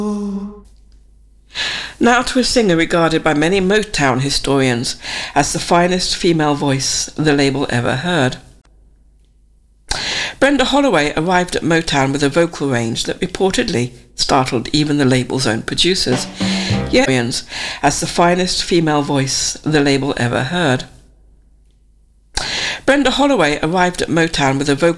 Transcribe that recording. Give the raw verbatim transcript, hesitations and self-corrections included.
Now to a singer regarded by many Motown historians as the finest female voice the label ever heard. Brenda Holloway arrived at Motown with a vocal range that reportedly startled even the label's own producers, yet as the finest female voice the label ever heard. Brenda Holloway arrived at Motown with a vocal